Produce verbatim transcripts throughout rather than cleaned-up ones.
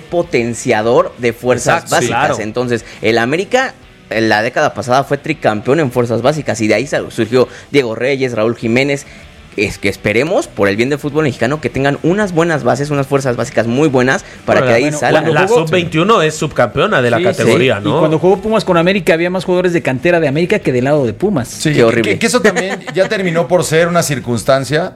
potenciador de fuerzas Exacto, básicas. Sí, claro. Entonces, el América en la década pasada fue tricampeón en fuerzas básicas y de ahí surgió Diego Reyes, Raúl Jiménez. Es que esperemos, por el bien del fútbol mexicano, que tengan unas buenas bases, unas fuerzas básicas muy buenas para bueno, que ahí bueno, salgan. La sub veintiuno es subcampeona de la sí, categoría, sí. ¿no? Y cuando jugó Pumas con América había más jugadores de cantera de América que del lado de Pumas. Sí, qué horrible. Que, que eso también ya terminó por ser una circunstancia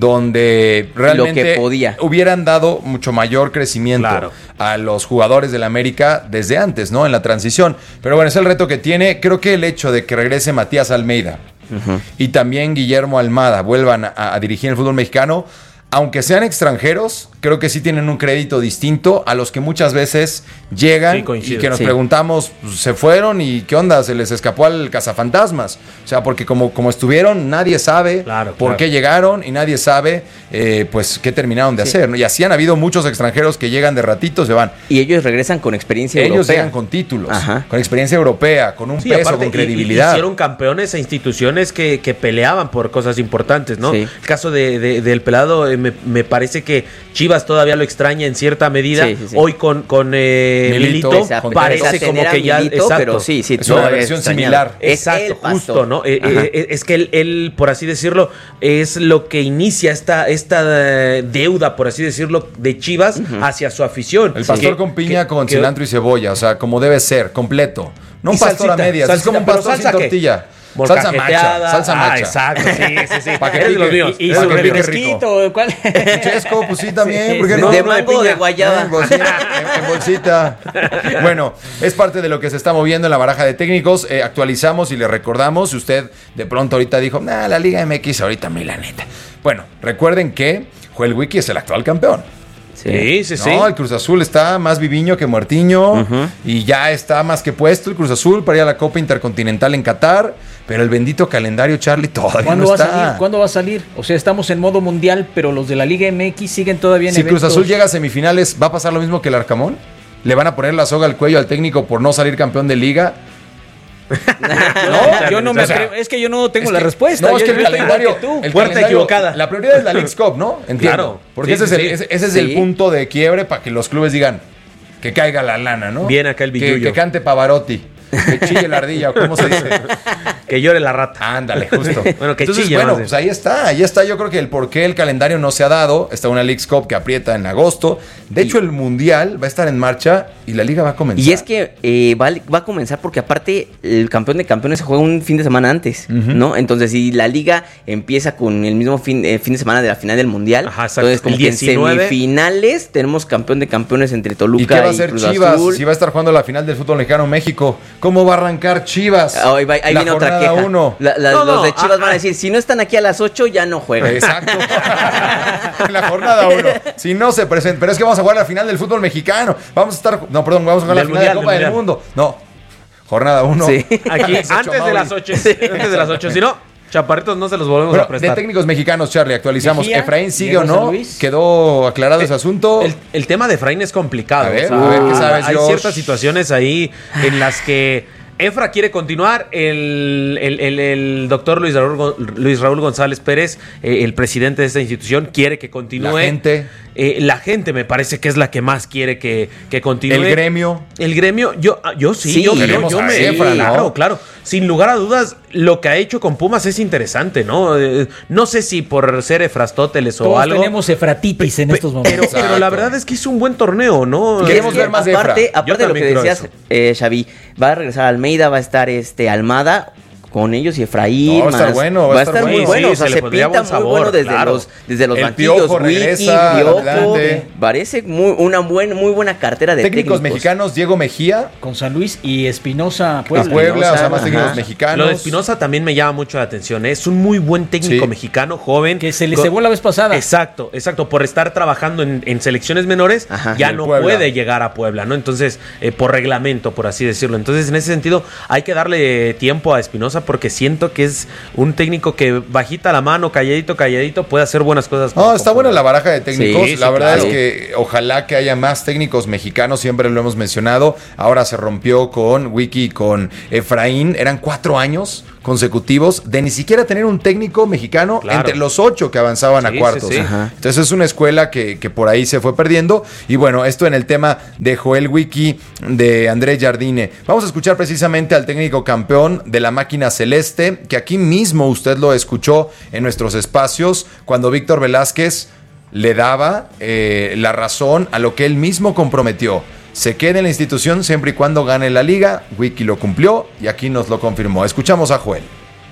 donde realmente Lo que podía. hubieran dado mucho mayor crecimiento claro. a los jugadores del América desde antes, ¿no? En la transición. Pero bueno, es el reto que tiene. Creo que el hecho de que regrese Matías Almeida Uh-huh. y también Guillermo Almada vuelvan a, a dirigir el fútbol mexicano, aunque sean extranjeros, creo que sí tienen un crédito distinto a los que muchas veces llegan sí, y que nos sí. preguntamos, pues, se fueron y qué onda, se les escapó al cazafantasmas. O sea, porque como, como estuvieron, nadie sabe claro, por claro. qué llegaron y nadie sabe eh, pues qué terminaron de sí. hacer, ¿no? Y así han habido muchos extranjeros que llegan de ratito, se van. Y ellos regresan con experiencia ellos europea. Ellos llegan con títulos, Ajá. con experiencia europea, con un sí, peso, aparte, con credibilidad. Y, y hicieron campeones a instituciones que, que peleaban por cosas importantes, ¿no? Sí. El caso de, de, del pelado eh, me, me parece que Chivas todavía lo extraña en cierta medida. Sí, sí, sí. Hoy con, con eh, Milito, Milito Exacto. parece como que ya Milito, exacto. pero sí, sí, es una versión similar. Exacto, justo, ¿no? Eh, eh, es que él, él, por así decirlo, es lo que inicia esta, esta deuda, por así decirlo, de Chivas uh-huh. hacia su afición. El pastor que, con piña, que, con que, cilantro y cebolla, o sea, como debe ser, completo. No un pastor salsita, a medias, salsita, es como un pastor sin tortilla. Salsa macha, salsa macha. Ah, exacto, sí, sí, sí. Para que pique, míos. Y, y su refresquito, ¿cuál? Chesco, pues sí, también. ¿Por qué no? De mango o de guayaba. En bolsita, en, en bolsita. Bueno, es parte de lo que se está moviendo en la baraja de técnicos. Eh, actualizamos y le recordamos. Si usted de pronto ahorita dijo, nah, la Liga M X ahorita me la neta. Bueno, recuerden que Joel Wiki es el actual campeón. Sí, sí, sí. No, el Cruz Azul está más viviño que muertiño uh-huh. y ya está más que puesto el Cruz Azul para ir a la Copa Intercontinental en Qatar, pero el bendito calendario, Charlie, todavía ¿Cuándo no va está. A salir? ¿Cuándo va a salir? O sea, estamos en modo mundial, pero los de la Liga M X siguen todavía en si eventos. Cruz Azul llega a semifinales, ¿va a pasar lo mismo que el Arcamón? ¿Le van a poner la soga al cuello al técnico por no salir campeón de Liga? No, yo no me atrevo, es que yo no tengo es la que, respuesta. No, es yo que el calendario, el puerta calendario, equivocada. La prioridad es la Leagues Cup, ¿no? Entiendo. Claro. Porque Sí, ese, sí, es, el, sí. ese es Sí. el punto de quiebre para que los clubes digan que caiga la lana, ¿no? Bien acá el que, billullo. que cante Pavarotti. Que chille la ardilla, o cómo se dice. Que llore la rata. Ándale, justo. Bueno, que Entonces, chille. bueno, más pues ahí está, ahí está. Yo creo que el por qué el calendario no se ha dado. Está una Leagues Cup que aprieta en agosto. De hecho, el Mundial va a estar en marcha y la Liga va a comenzar. Y es que eh, va, va a comenzar porque aparte el campeón de campeones se juega un fin de semana antes, uh-huh. ¿no? Entonces, si la Liga empieza con el mismo fin, eh, fin de semana de la final del Mundial, Ajá, entonces como el que en diecinueve semifinales tenemos campeón de campeones entre Toluca y ¿Y qué va a hacer Cruz Chivas? Azul. Si va a estar jugando la final del fútbol mexicano en México, ¿cómo va a arrancar Chivas? Ah, ahí va, ahí la viene otra queja. uno. La, la, no, los no, de Chivas ah, van a decir, si no están aquí a las ocho, ya no juegan. Exacto. En la jornada uno. Si no se presenta. Pero es que vamos a jugar la final del fútbol mexicano. Vamos a estar. No, perdón, vamos a jugar Del la final mundial, de la Copa del del, mundial. Mundo. No. Jornada uno. Sí. Aquí, antes de las ocho. Antes de las ocho. Si no, chaparritos no se los volvemos Bueno, a prestar. de técnicos mexicanos, Charlie, actualizamos. Mejía, ¿Efraín sigue Diego o San no? Luis. ¿Quedó aclarado Eh, ese asunto? El, el tema de Efraín es complicado. A ver, o sea, a ver, ¿qué sabes, hay Josh? ciertas situaciones ahí en las que Efra quiere continuar, el, el, el, el doctor Luis Raúl, Luis Raúl González Pérez, eh, el presidente de esta institución, quiere que continúe. La gente. Eh, la gente me parece que es la que más quiere que, que continúe. El gremio. El gremio, yo, yo sí, Sí, yo, yo, queremos yo a me. Efra, ¿no? Claro, claro. Sin lugar a dudas, lo que ha hecho con Pumas es interesante, ¿no? Eh, no sé si por ser Efrastóteles o Todos algo. tenemos efratitis en Pe- estos momentos. Pero, pero la verdad es que hizo un buen torneo, ¿no? Queremos Es que ver más de aparte, Efra. aparte Yo de lo que también creo decías, eh, Xavi, va a regresar Almeida, va a estar este Almada con ellos y Efraín. No, va a estar más. bueno, va va a a estar estar muy bueno. bueno. Sí, o sea, se le se pondría pinta buen muy sabor, bueno desde claro. los desde los El banquillos. Piojo Wiki, regresa, Piojo, adelante. parece muy, una buen, muy buena cartera de Técnicos técnicos. mexicanos, Diego Mejía. Con San Luis y Espinosa A Puebla. Puebla, o sea, Espinosa, más técnicos ajá. mexicanos. Lo de Espinosa también me llama mucho la atención. ¿eh? Es un muy buen técnico Sí. mexicano, joven. Que se le Con- cebó la vez pasada. Exacto, exacto. Por estar trabajando en, en selecciones menores, Ajá. ya En no Puebla. puede llegar a Puebla, ¿no? Entonces, eh, por reglamento, por así decirlo. Entonces, en ese sentido, hay que darle tiempo a Espinosa porque siento que es un técnico que bajita la mano, calladito, calladito, puede hacer buenas cosas. No, con- está con buena Puebla. la baraja de técnicos. Sí, la sí, verdad claro. es que ojalá que haya más técnicos mexicanos, siempre lo hemos mencionado. Ahora se rompió con Wiki y con Efraín. Eran cuatro años consecutivos de ni siquiera tener un técnico mexicano claro. entre los ocho que avanzaban sí, a cuartos. Sí, sí. Entonces es una escuela que, que por ahí se fue perdiendo. Y bueno, esto en el tema de Joel Wiki, de Andrés Jardine. Vamos a escuchar precisamente al técnico campeón de la máquina celeste, que aquí mismo usted lo escuchó en nuestros espacios, cuando Víctor Velázquez le daba eh, la razón a lo que él mismo comprometió. Se queda en la institución siempre y cuando gane la liga. Wiki lo cumplió y aquí nos lo confirmó. Escuchamos a Joel.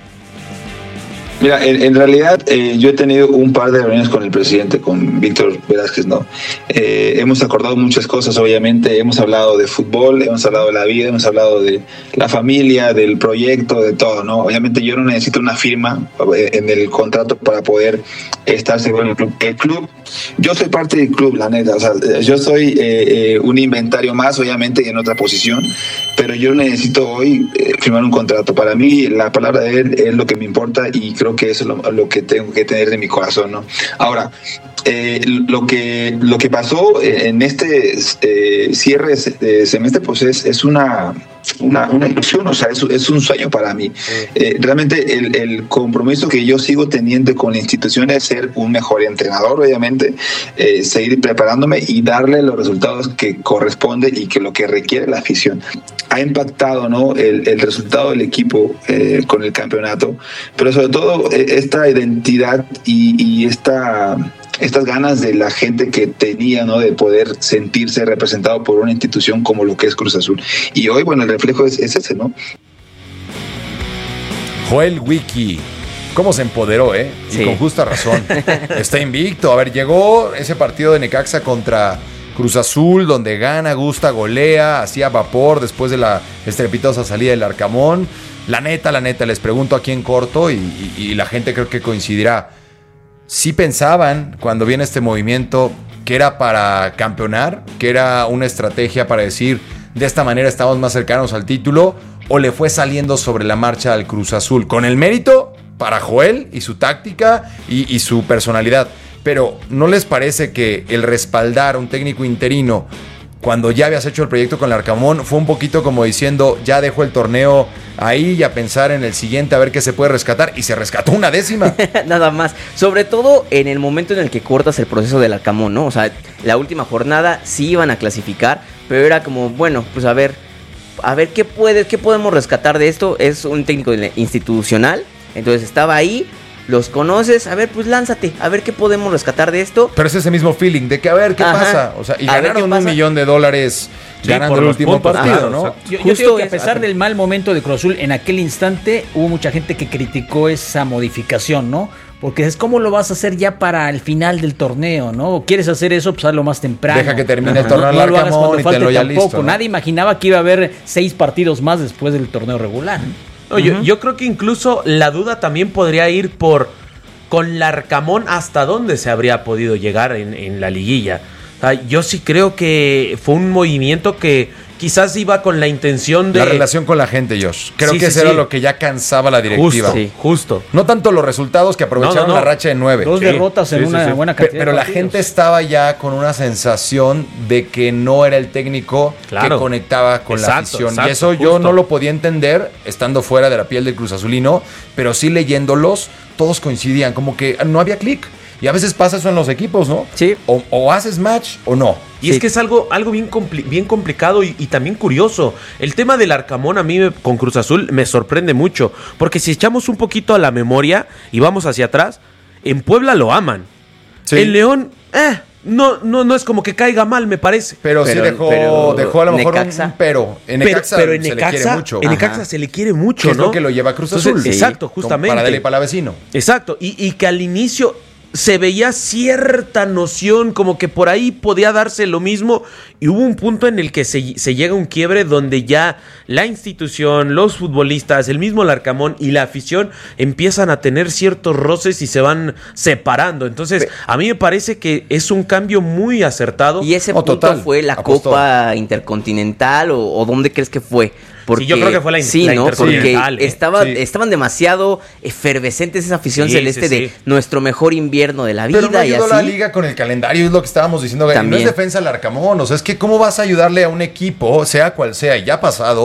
Mira, en, en realidad eh, yo he tenido un par de reuniones con el presidente, con Víctor Velázquez, ¿no? Eh, hemos acordado muchas cosas, obviamente, hemos hablado de fútbol, hemos hablado de la vida, hemos hablado de la familia, del proyecto, de todo, ¿no? Obviamente yo no necesito una firma en el contrato para poder estar seguro en el club. El club, yo soy parte del club, la neta, o sea, yo soy eh, eh, un inventario más, obviamente, en otra posición, pero yo necesito hoy eh, firmar un contrato. Para mí, la palabra de él es lo que me importa y creo que eso es lo, lo que tengo que tener de mi corazón, ¿no? Ahora, eh, lo que lo que pasó en este eh, cierre de semestre, pues es, es una, una, una ilusión, o sea, es, es un sueño para mí. Eh, realmente el, el compromiso que yo sigo teniendo con la institución es ser un mejor entrenador, obviamente, eh, seguir preparándome y darle los resultados que corresponde y que lo que requiere la afición. Ha impactado, ¿no?, el, el resultado del equipo eh, con el campeonato, pero sobre todo eh, esta identidad y, y esta, estas ganas de la gente que tenía, ¿no?, de poder sentirse representado por una institución como lo que es Cruz Azul. Y hoy, bueno, el reflejo es, es ese, ¿no? Joel Wiki, cómo se empoderó, ¿eh? Y sí, con justa razón. Está invicto. A ver, llegó ese partido de Necaxa contra Cruz Azul, donde gana, gusta, golea, hacía vapor después de la estrepitosa salida del Arcamón. La neta, la neta, les pregunto aquí en corto y, y, y la gente creo que coincidirá. ¿Sí pensaban cuando viene este movimiento que era para campeonar? ¿Que era una estrategia para decir de esta manera estamos más cercanos al título? ¿O le fue saliendo sobre la marcha al Cruz Azul? Con el mérito para Joel y su táctica y, y su personalidad. Pero ¿no les parece que el respaldar a un técnico interino cuando ya habías hecho el proyecto con el Arcamón fue un poquito como diciendo, ya dejo el torneo ahí y a pensar en el siguiente a ver qué se puede rescatar? Y se rescató una décima. Nada más. Sobre todo en el momento en el que cortas el proceso del Arcamón, ¿no? O sea, la última jornada sí iban a clasificar, pero era como, bueno, pues a ver, a ver qué puede, qué podemos rescatar de esto. Es un técnico institucional, entonces estaba ahí. Los conoces, a ver, pues lánzate, a ver qué podemos rescatar de esto. Pero es ese mismo feeling de que a ver qué Ajá. pasa. O sea, y a ganaron un millón de dólares sí, ganando el último partido, Ajá, ¿no? Yo, yo creo que a pesar es, del mal momento de Cruz Azul, en aquel instante hubo mucha gente que criticó esa modificación, ¿no? Porque es cómo lo vas a hacer ya para el final del torneo, ¿no? ¿O quieres hacer eso? Pues hazlo más temprano. Deja que termine Ajá. el torneo. No, no lo hagas cuando y falte ya tampoco. Listo, ¿no? Nadie imaginaba que iba a haber seis partidos más después del torneo regular. No, uh-huh. yo, yo creo que incluso la duda también podría ir por con Larcamón hasta dónde se habría podido llegar en, en la liguilla. O sea, yo sí creo que fue un movimiento que quizás iba con la intención de... La relación con la gente, Josh. Creo sí, que sí, eso sí. era lo que ya cansaba la directiva. Justo, sí, justo. No tanto los resultados que aprovecharon no, no, no. la racha de nueve. Dos sí. derrotas en sí, una sí, sí. buena cantidad Pero, pero la gente estaba ya con una sensación de que no era el técnico claro. que conectaba con exacto, la afición. Exacto, y eso justo. Yo no lo podía entender estando fuera de la piel del Cruz Azulino, pero sí leyéndolos, todos coincidían, como que no había clic. Y a veces pasa eso en los equipos, ¿no? Sí. O, o haces match o no. Y sí. es que es algo, algo bien, compli- bien complicado y, y también curioso. El tema del Arcamón a mí me, con Cruz Azul me sorprende mucho. Porque si echamos un poquito a la memoria y vamos hacia atrás, en Puebla lo aman. Sí. En León, eh, no, no, no es como que caiga mal, me parece. Pero, pero sí dejó, pero dejó a lo mejor Necaxa. un pero. En Necaxa, pero, pero en se Necaxa, le quiere mucho. En Necaxa se le quiere mucho, ¿no? Es lo que lo lleva a Cruz Azul. Entonces, sí. Exacto, justamente. Para darle para vecino. Exacto, y, y que al inicio se veía cierta noción como que por ahí podía darse lo mismo y hubo un punto en el que se, se llega a un quiebre donde ya la institución, los futbolistas, el mismo Larcamón y la afición empiezan a tener ciertos roces y se van separando. Entonces a mí me parece que es un cambio muy acertado. ¿Y ese oh, punto total. fue la Apostó. Copa Intercontinental o, o dónde crees que fue? Porque, sí, yo creo que fue la, sí, la ¿no? Porque eh. estaba, sí. estaban demasiado efervescentes esa afición sí, celeste sí, sí. de nuestro mejor invierno de la vida. Pero no ayudó y así. la liga con el calendario, es lo que estábamos diciendo. No es defensa al Arcamón, o sea, es que cómo vas a ayudarle a un equipo, sea cual sea, y ya ha pasado,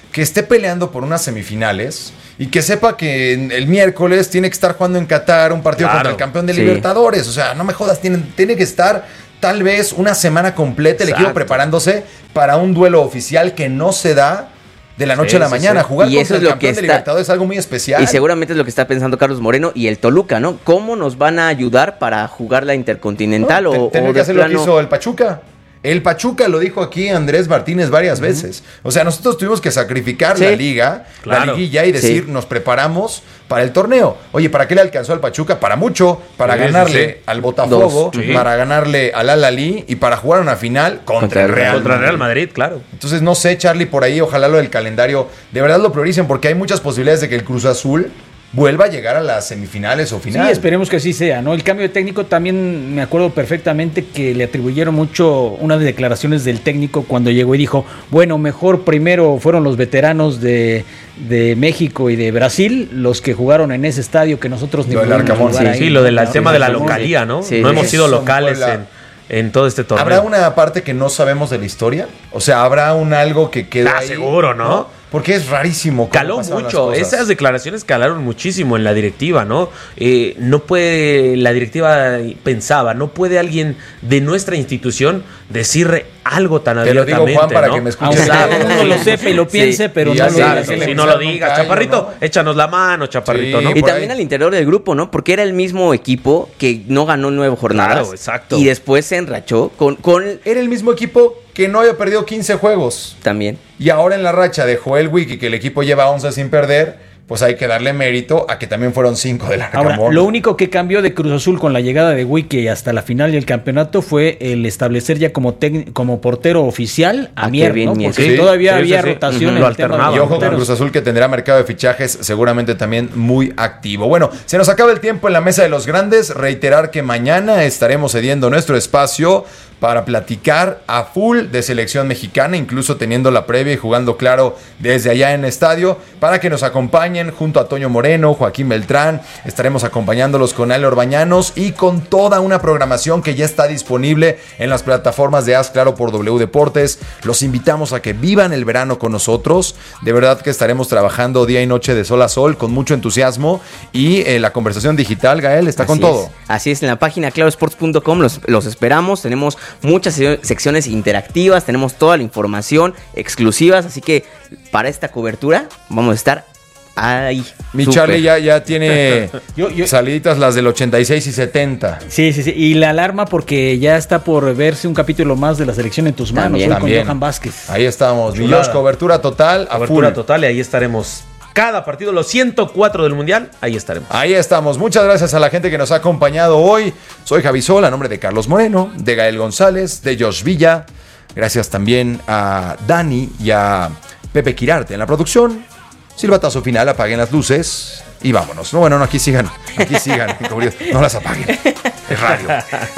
que esté peleando por unas semifinales y que sepa que el miércoles tiene que estar jugando en Qatar un partido claro, contra el campeón de sí. Libertadores. O sea, no me jodas, tiene, tiene que estar tal vez una semana completa el Exacto. equipo preparándose para un duelo oficial que no se da de la noche sí, a la sí, mañana. Sí. Jugar y contra eso el es campeón lo que de está, Libertadores es algo muy especial. Y seguramente es lo que está pensando Carlos Moreno y el Toluca, ¿no? ¿Cómo nos van a ayudar para jugar la Intercontinental? No, o, tener o que hacer plano... lo que hizo el Pachuca. El Pachuca lo dijo aquí Andrés Martínez varias uh-huh. veces. O sea, nosotros tuvimos que sacrificar sí, la liga, claro. la liguilla y decir, sí. nos preparamos para el torneo. Oye, ¿para qué le alcanzó al Pachuca? Para mucho, para sí, ganarle sí, sí. al Botafogo, sí. para ganarle al Al-Ahly y para jugar una final contra, contra el Real Contra el Real Madrid, claro. Entonces, no sé, Charlie, por ahí, ojalá lo del calendario de verdad lo prioricen porque hay muchas posibilidades de que el Cruz Azul vuelva a llegar a las semifinales o finales. Sí, esperemos que así sea, ¿no? El cambio de técnico también me acuerdo perfectamente que le atribuyeron mucho unas declaraciones del técnico cuando llegó y dijo, bueno, mejor primero fueron los veteranos de, de México y de Brasil los que jugaron en ese estadio que nosotros ni pudimos jugar sí, ahí. Sí, lo del ¿no? tema de la localía, ¿no? Sí, no hemos sido locales en, en todo este torneo. ¿Habrá una parte que no sabemos de la historia? O sea, ¿habrá un algo que queda ah, ahí? seguro, ¿no? ¿no? Porque es rarísimo. Caló mucho, esas declaraciones calaron muchísimo en la directiva, ¿no? Eh, no puede, la directiva pensaba, no puede alguien de nuestra institución decir algo tan Te abiertamente, lo digo, Juan, para ¿no? que me escuches. Claro, uno lo sepa y lo piense, sí. pero y no lo digas. Si sí, no lo digas, callo, Chaparrito, ¿no? Échanos la mano, Chaparrito, sí, ¿no? Y también ahí. Al interior del grupo, ¿no? Porque era el mismo equipo que no ganó nueve jornadas. Claro, exacto. Y después se enrachó con, con... Era el mismo equipo que no había perdido quince juegos. También. Y ahora en la racha de Joel Wiki, que el equipo lleva once sin perder, pues hay que darle mérito a que también fueron cinco de la Ahora, lo único que cambió de Cruz Azul con la llegada de Wiki hasta la final del campeonato fue el establecer ya como tec- como portero oficial a ah, Mier, ¿no? Porque sí, sí, todavía sí, había sí, rotación sí. en Lo el tema de Y ojo con Cruz Azul, que tendrá mercado de fichajes seguramente también muy activo. Bueno, se nos acaba el tiempo en la mesa de los grandes. Reiterar que mañana estaremos cediendo nuestro espacio para platicar a full de selección mexicana, incluso teniendo la previa y jugando claro desde allá en el estadio, para que nos acompañen junto a Toño Moreno, Joaquín Beltrán. Estaremos acompañándolos con Ale Orbañanos y con toda una programación que ya está disponible en las plataformas de Haz Claro por W Deportes. Los invitamos a que vivan el verano con nosotros. De verdad que estaremos trabajando día y noche de sol a sol con mucho entusiasmo y eh, la conversación digital, Gael, está Así con todo. Es. Así es, en la página claro sports punto com los, los esperamos. Tenemos muchas secciones interactivas, tenemos toda la información exclusivas, así que para esta cobertura vamos a estar ahí. Mi super. Charlie ya, ya tiene yo, yo, saliditas las del ochenta y seis y setenta. Sí, sí, sí, y la alarma porque ya está por verse un capítulo más de la selección en tus manos, también, hoy también. Con Johan Vázquez. Ahí estamos, Villos, cobertura total, cobertura a full. total y ahí estaremos. Cada partido, los ciento cuatro del Mundial, ahí estaremos. Ahí estamos. Muchas gracias a la gente que nos ha acompañado hoy. Soy Javi Sol, a nombre de Carlos Moreno, de Gael González, de Josh Villa. Gracias también a Dani y a Pepe Quirarte en la producción. Silbatazo final, apaguen las luces y vámonos. No, bueno, no, aquí sigan, aquí sigan. No las apaguen. Es radio.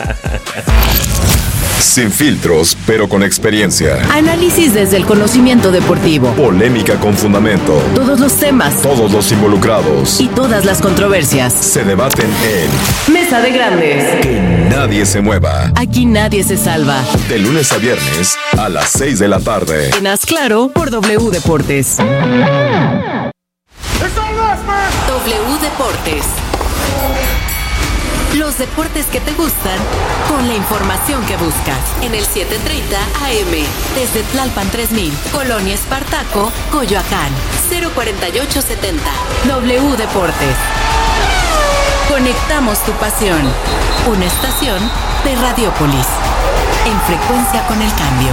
Sin filtros, pero con experiencia. Análisis desde el conocimiento deportivo. Polémica con fundamento. Todos los temas. Todos los involucrados. Y todas las controversias. Se debaten en Mesa de Grandes. Que nadie se mueva. Aquí nadie se salva. De lunes a viernes a las seis de la tarde. En Haz Claro por W Deportes. W Deportes. Los deportes que te gustan, con la información que buscas. En el setecientos treinta A M, desde Tlalpan tres mil, Colonia Espartaco, Coyoacán, cero cuarenta y ocho setenta. W Deportes. Conectamos tu pasión. Una estación de Radiopolis. En frecuencia con el cambio.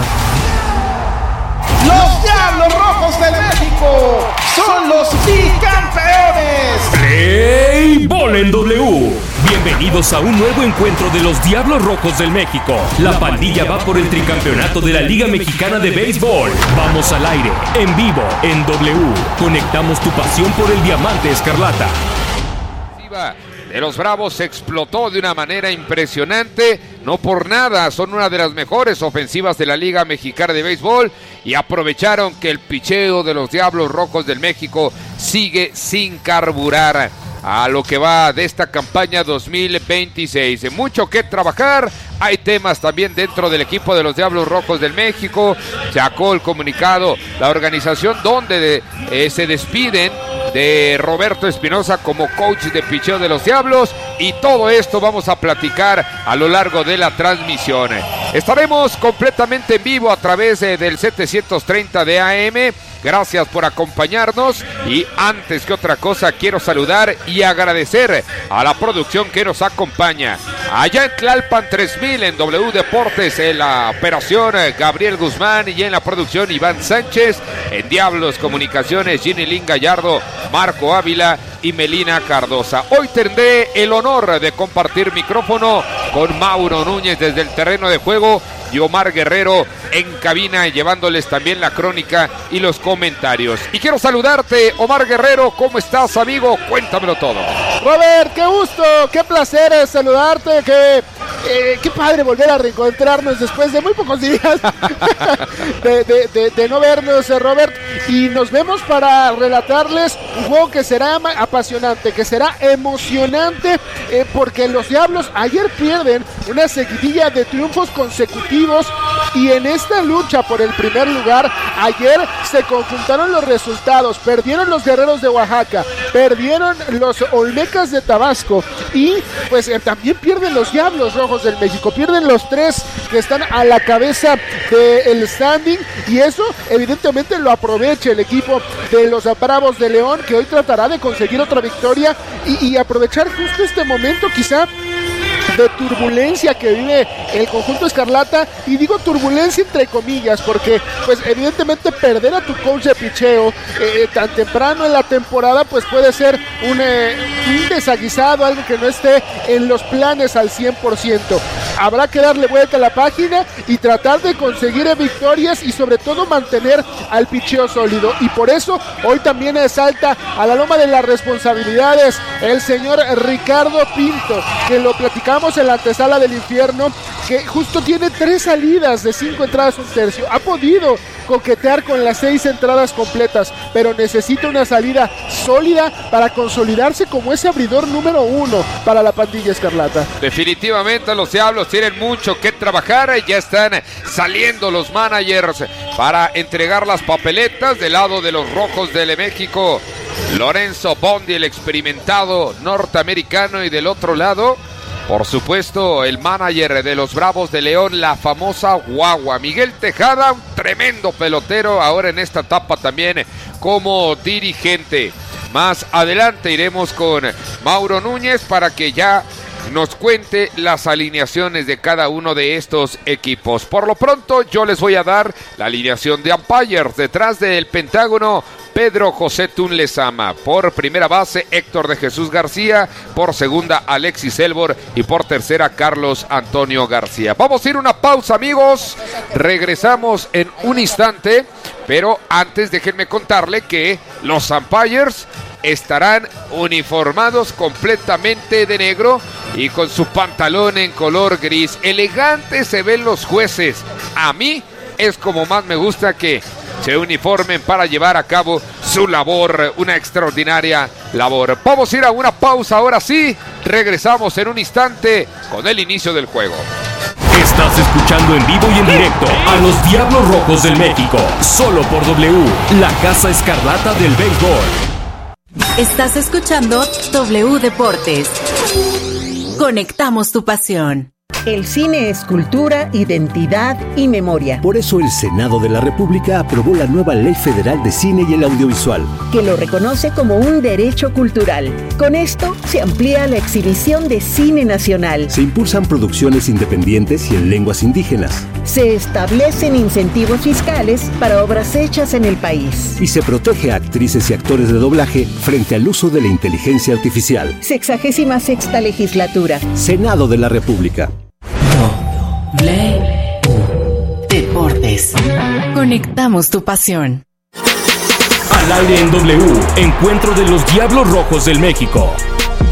Los Diablos Rojos de México son los bicampeones. Play Ball en W. Bienvenidos a un nuevo encuentro de los Diablos Rojos del México. La pandilla va por el tricampeonato de la Liga Mexicana de Béisbol. Vamos al aire, en vivo, en W. Conectamos tu pasión por el diamante escarlata. De los Bravos explotó de una manera impresionante, no por nada, son una de las mejores ofensivas de la Liga Mexicana de Béisbol y aprovecharon que el picheo de los Diablos Rojos del México sigue sin carburar. a lo que va de esta campaña dos mil veintiséis. Mucho que trabajar, hay temas también dentro del equipo de los Diablos Rojos del México. Sacó el comunicado la organización donde eh, se despiden de Roberto Espinosa como coach de picheo de los Diablos, y todo esto vamos a platicar a lo largo de la transmisión. Estaremos completamente en vivo a través de, del setecientos treinta de A M. Gracias por acompañarnos, y antes que otra cosa quiero saludar y agradecer a la producción que nos acompaña. Allá en Tlalpan tres mil en W Deportes, en la operación Gabriel Guzmán, y en la producción Iván Sánchez. En Diablos Comunicaciones, Ginny Lin Gallardo, Marco Ávila y Melina Cardosa. Hoy tendré el honor de compartir micrófono con Mauro Núñez desde el terreno de juego y Omar Guerrero en cabina, llevándoles también la crónica y los comentarios. Y quiero saludarte, Omar Guerrero, ¿cómo estás, amigo? Cuéntamelo todo. Robert, qué gusto, qué placer saludarte, qué, eh, qué padre volver a reencontrarnos después de muy pocos días de, de, de, de no vernos, Robert, y nos vemos para relatarles un juego que será apasionante, que será emocionante, eh, porque los Diablos ayer pierden una seguidilla de triunfos consecutivos, y en esta lucha por el primer lugar ayer se conjuntaron los resultados. Perdieron los Guerreros de Oaxaca, perdieron los Olmecas de Tabasco, y pues eh, también pierden los Diablos Rojos del México, pierden los tres que están a la cabeza del standing, y eso evidentemente lo aprovecha el equipo de los Bravos de León, que hoy tratará de conseguir otra victoria y, y aprovechar justo este momento quizá de turbulencia que vive el conjunto escarlata, y digo turbulencia entre comillas porque pues evidentemente perder a tu coach de picheo eh, tan temprano en la temporada pues puede ser un, eh, un desaguisado, algo que no esté en los planes al cien por ciento. Habrá que darle vuelta a la página y tratar de conseguir victorias, y sobre todo mantener al picheo sólido, y por eso hoy también salta a la loma de las responsabilidades el señor Ricardo Pinto, que lo platicamos en la antesala del infierno, que justo tiene tres salidas de cinco entradas un tercio, ha podido coquetear con las seis entradas completas, pero necesita una salida sólida para consolidarse como ese abridor número uno para la pandilla escarlata. Definitivamente los Diablos tienen mucho que trabajar, ya están saliendo los managers para entregar las papeletas del lado de los Rojos de México. Lorenzo Bondi, el experimentado norteamericano, y del otro lado, por supuesto, el manager de los Bravos de León, la famosa guagua, Miguel Tejada, un tremendo pelotero, ahora en esta etapa también como dirigente. Más adelante iremos con Mauro Núñez para que ya nos cuente las alineaciones de cada uno de estos equipos. Por lo pronto, yo les voy a dar la alineación de umpires. Detrás del Pentágono, Pedro José Tun Lezama. Por primera base, Héctor de Jesús García. Por segunda, Alexis Elbor. Y por tercera, Carlos Antonio García. Vamos a ir a una pausa, amigos. Regresamos en un instante. Pero antes, déjenme contarle que los umpires estarán uniformados completamente de negro y con su pantalón en color gris. Elegantes se ven los jueces. A mí es como más me gusta que se uniformen para llevar a cabo su labor, una extraordinaria labor. Vamos a ir a una pausa ahora sí. Regresamos en un instante con el inicio del juego. Estás escuchando en vivo y en directo a los Diablos Rojos del México, solo por W, la Casa Escarlata del Béisbol. Estás escuchando W Deportes. Conectamos tu pasión. El cine es cultura, identidad y memoria. Por eso el Senado de la República aprobó la nueva Ley Federal de Cine y el Audiovisual, que lo reconoce como un derecho cultural. Con esto se amplía la exhibición de cine nacional. Se impulsan producciones independientes y en lenguas indígenas. Se establecen incentivos fiscales para obras hechas en el país. Y se protege a actrices y actores de doblaje frente al uso de la inteligencia artificial. Sexagésima sexta legislatura. Senado de la República. W Deportes. Conectamos tu pasión. Al aire en W, encuentro de los Diablos Rojos del México.